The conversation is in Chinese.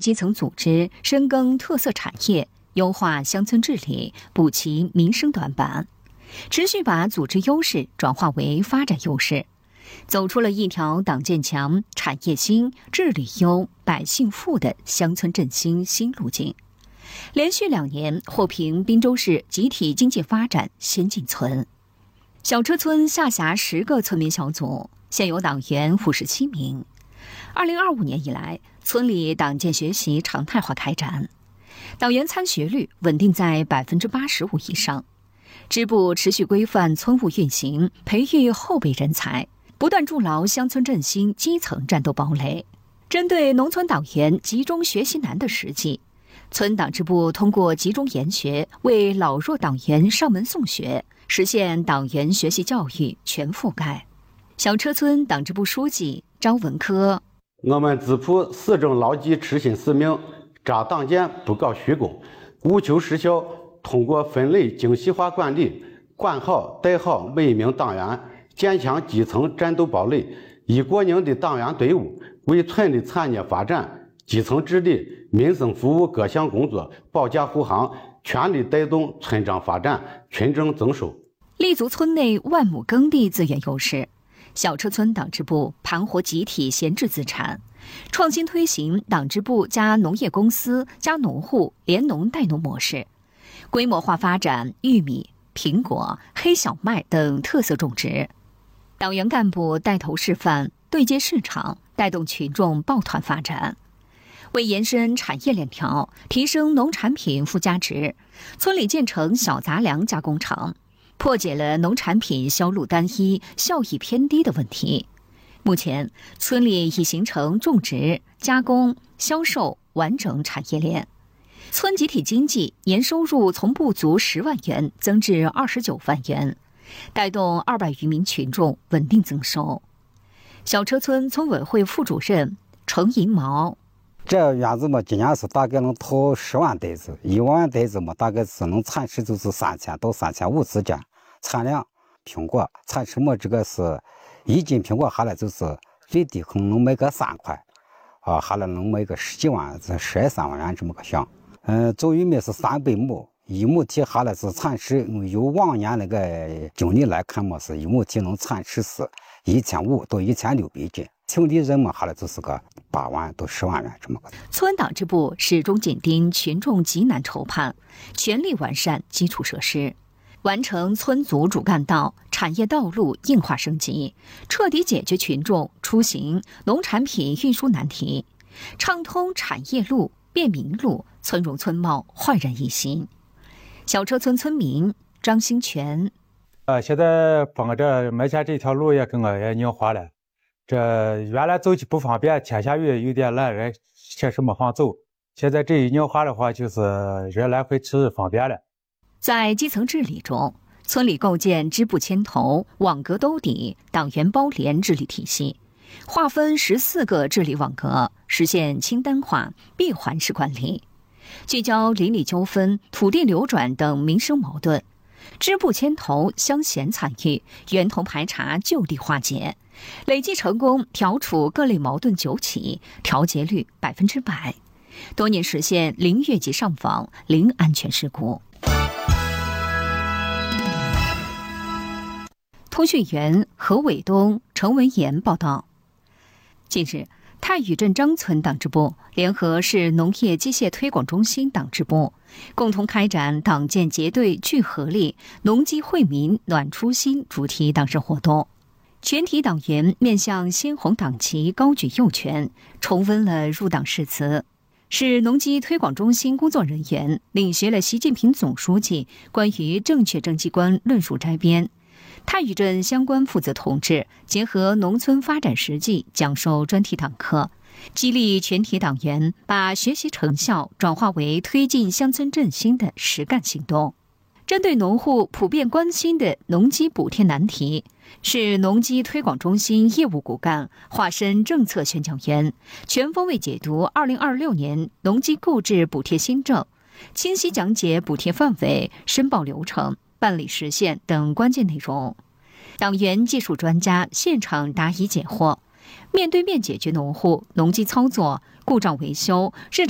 基层组织，深耕特色产业，优化乡村治理，补齐民生短板，持续把组织优势转化为发展优势，走出了一条党建强、产业兴、治理优、百姓富的乡村振兴新路径。连续2年获评滨州市集体经济发展先进村。小车村下辖10个村民小组，现有党员57名。2025年以来，村里党建学习常态化开展，党员参学率稳定在85%以上。支部持续规范村务运行，培育后备人才，不断筑牢乡村振兴基层战斗堡垒。针对农村党员集中学习难的实际，村党支部通过集中研学，为老弱党员上门送学，实现党员学习教育全覆盖。小车村党支部书记张文科： 我们支部始终牢记执行使命，扎党建不搞虚功，务求实效。通过分类精细化管理，管好带好每一名党员，建强基层战斗堡垒，以过硬的党员队伍为村的产业发展、基层治理、民生服务各项工作保驾护航，全力带动村庄发展、群众增收。 立足村内万亩耕地资源优势，小车村党支部盘活集体闲置资产，创新推行党支部加农业公司加农户联农带农模式，规模化发展玉米、苹果、黑小麦等特色种植。党员干部带头示范，对接市场，带动群众抱团发展。为延伸产业链条，提升农产品附加值，村里建成小杂粮加工厂，破解了农产品销路单一、效益偏低的问题。目前，村里已形成种植、加工、销售完整产业链。村集体经济年收入从不足10万元增至29万元，带动200余名群众稳定增收。小车村村委会副主任程银毛： 这园子嘛，今年是大概能投10万袋子，1万袋子嘛，大概是能产值就是3000到3500之间。产量苹果产值嘛，这个是1斤苹果下来就是最低可能能卖个3块，下来能卖个10几万、13万元这么个项。种玉米是300亩，1亩地下来是产值，由往年那个经历来看嘛，是1亩地能产值是1500到1600斤。听的人嘛，下来就是个8万到10万元这么个。 村党支部始终紧盯群众急难愁盼，全力完善基础设施，完成村组主干道、产业道路硬化升级，彻底解决群众出行、农产品运输难题，畅通产业路、便民路，村容村貌焕然一新。小车村村民张兴全： 现在帮着目前这条路也跟我也硬化了。这原来走起不方便，天下雨有点懒人，确实没法走。现在这一硬化的话，就是人来回去方便了。 在基层治理中，村里构建支部牵头、网格兜底、党员包联治理体系，划分14个治理网格，实现清单化、闭环式管理，聚焦邻里纠纷、土地流转等民生矛盾。支部牵头，乡贤参与，源头排查，就地化解，累计成功调处各类矛盾9起，调解率100%，多年实现零越级上访、零安全事故。通讯员何伟东、陈文言报道。近日，太宇镇张村党支部联合市农业机械推广中心党支部，共同开展党建结对聚合力、农机惠民暖初心主题党政活动。全体党员面向鲜红党旗高举右拳，重温了入党誓词。市农机推广中心工作人员领学了习近平总书记关于正确政绩观论述摘编。太宇镇相关负责同志结合农村发展实际讲授专题党课，激励全体党员把学习成效转化为推进乡村振兴的实干行动。针对农户普遍关心的农机补贴难题，市农机推广中心业务骨干化身政策宣讲员，全方位解读2026年农机购置补贴新政，清晰讲解补贴范围、申报流程、办理实现等关键内容。党员技术专家现场答疑解惑，面对面解决农户农机操作、故障维修、日